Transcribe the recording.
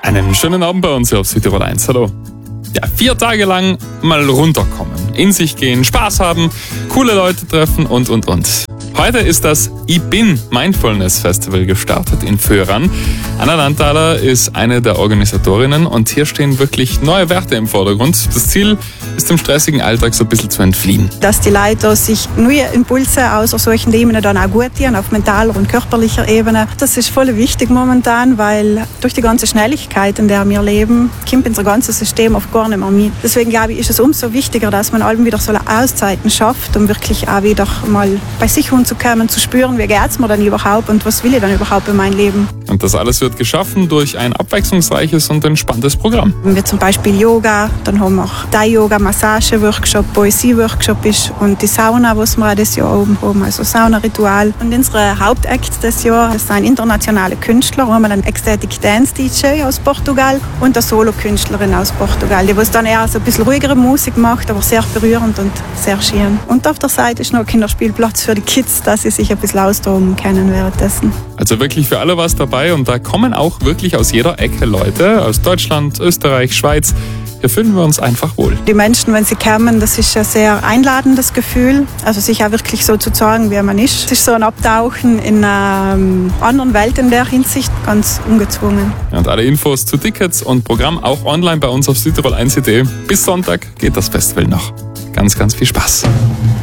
Einen schönen Abend bei uns hier auf Südtirol 1. Hallo. Ja, 4 Tage lang mal runterkommen, in sich gehen, Spaß haben, coole Leute treffen und. Heute ist das Ich Bin Mindfulness Festival gestartet in Föhran. Anna Landthaler ist eine der Organisatorinnen und hier stehen wirklich neue Werte im Vordergrund. Das Ziel ist, dem stressigen Alltag so ein bisschen zu entfliehen. Dass die Leute sich neue Impulse aus solchen Themen dann auch gut tun, auf mentaler und körperlicher Ebene. Das ist voll wichtig momentan, weil durch die ganze Schnelligkeit, in der wir leben, kommt unser ganzes System auf gar nicht mehr mit. Deswegen glaube ich, ist es umso wichtiger, dass man allem wieder so Auszeiten schafft, um wirklich auch wieder mal bei sich zu spüren, wie geht es mir dann überhaupt und was will ich dann überhaupt in meinem Leben. Und das alles wird geschaffen durch ein abwechslungsreiches und entspanntes Programm. Wir zum Beispiel Yoga, dann haben wir Thai-Yoga, Massage-Workshop, Poesie-Workshop ist und die Sauna, was wir auch das Jahr oben haben, also Saunaritual. Und unsere Hauptacts des Jahres, das sind internationale Künstler, einmal ein Ecstatic Dance DJ aus Portugal und eine Solo-Künstlerin aus Portugal, die was dann eher so ein bisschen ruhigere Musik macht, aber sehr berührend und sehr schön. Und auf der Seite ist noch ein Kinderspielplatz für die Kids, dass sie sich ein bisschen austoben können währenddessen. Also wirklich für alle was dabei und da kommen auch wirklich aus jeder Ecke Leute, aus Deutschland, Österreich, Schweiz. Hier fühlen wir uns einfach wohl. Die Menschen, wenn sie kommen, das ist ein sehr einladendes Gefühl, also sich auch wirklich so zu zeigen, wie man ist. Es ist so ein Abtauchen in einer anderen Welt in der Hinsicht, ganz ungezwungen. Und alle Infos zu Tickets und Programm auch online bei uns auf südtirol1.de. Bis Sonntag geht das Festival noch. Ganz, ganz viel Spaß.